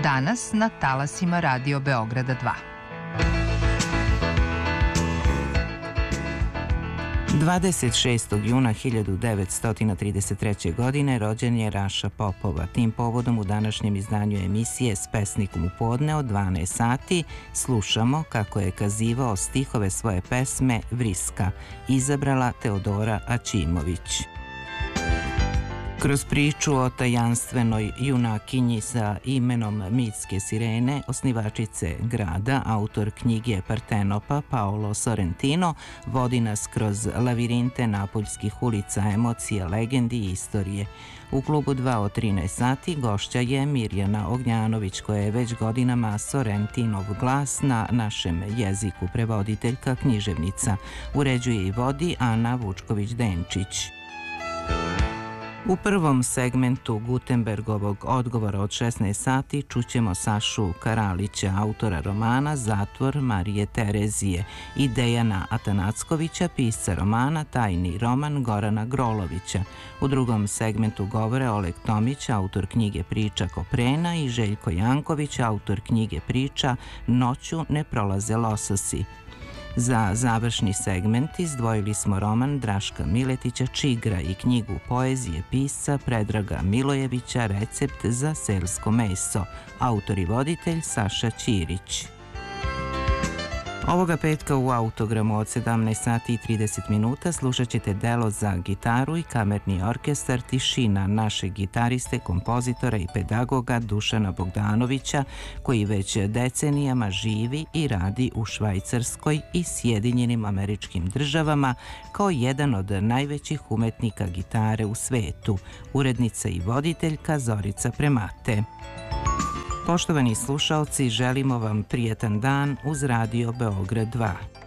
Danas na talasima Radio Beograda 2. 26. juna 1933. godine rođen je Raša Popova. Tim povodom u današnjem izdanju emisije S pesnikom u podne od 12 sati slušamo kako je kazivao stihove svoje pesme Vriska, izabrala Teodora Aćimović. Kroz priču o tajanstvenoj junakinji sa imenom mitske sirene, osnivačice grada, autor knjige Partenopa Paolo Sorrentino vodi nas kroz lavirinte napoljskih ulica, emocije, legendi i istorije. U klubu 2 od 13 sati gošća je Mirjana Ognjanović, koja je već godinama Sorrentinov glas na našem jeziku, prevoditeljka, književnica. Uređuje i vodi Ana Vučković-Denčić. U prvom segmentu Gutenbergovog odgovora od 16 sati čućemo Sašu Karalića, autora romana Zatvor Marije Terezije, i Dejana Atanackovića, pisca romana Tajni roman Gorana Grolovića. U drugom segmentu govore Oleg Tomić, autor knjige Priča Koprena, i Željko Janković, autor knjige priča Noću ne prolaze lososi. Za završni segment izdvojili smo roman Draška Miletića Čigra i knjigu poezije pisca Predraga Milojevića Recept za selsko meso, autor i voditelj Saša Ćirić. Ovoga petka u Autogramu od 17 sati i 30 minuta slušat ćete delo za gitaru i kamerni orkestar Tišina našeg gitariste, kompozitora i pedagoga Dušana Bogdanovića, koji već decenijama živi i radi u Švajcarskoj i Sjedinjenim Američkim Državama kao jedan od najvećih umetnika gitare u svetu, urednica i voditeljka Zorica Premate. Poštovani slušaoci, želimo vam prijetan dan uz Radio Beograd 2.